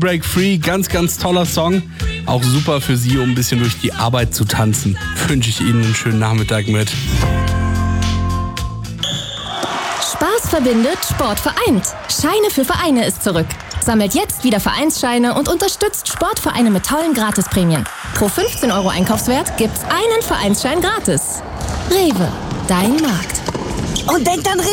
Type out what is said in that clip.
Break Free, ganz, ganz toller Song. Auch super für Sie, um ein bisschen durch die Arbeit zu tanzen. Wünsche ich Ihnen einen schönen Nachmittag mit. Spaß verbindet, Sport vereint. Scheine für Vereine ist zurück. Sammelt jetzt wieder Vereinsscheine und unterstützt Sportvereine mit tollen Gratisprämien. Pro 15 € Einkaufswert gibt's einen Vereinsschein gratis. Rewe, dein Markt. Und denkt an